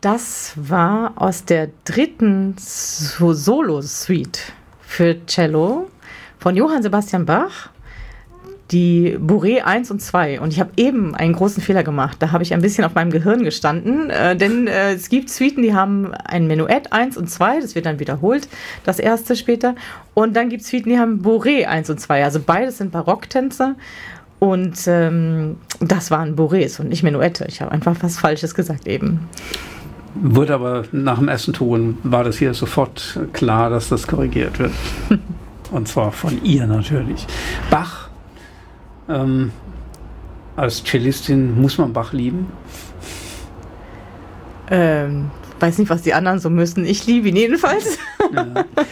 Das war aus der 3. Solo-Suite für Cello von Johann Sebastian Bach, die Bourrée 1 und 2. Und ich habe eben einen großen Fehler gemacht. Da habe ich ein bisschen auf meinem Gehirn gestanden, denn es gibt Suiten, die haben ein Menuett 1 und 2, das wird dann wiederholt, das erste später. Und dann gibt es Suiten, die haben Bourrée 1 und 2. Also beides sind Barocktänze. Und das waren Bourrées und nicht Menuette. Ich habe einfach was Falsches gesagt eben. Wurde aber nach dem ersten Ton, war das hier sofort klar, dass das korrigiert wird. Und zwar von ihr natürlich. Bach. Als Cellistin muss man Bach lieben? Weiß nicht, was die anderen so müssen. Ich liebe ihn jedenfalls. Ja.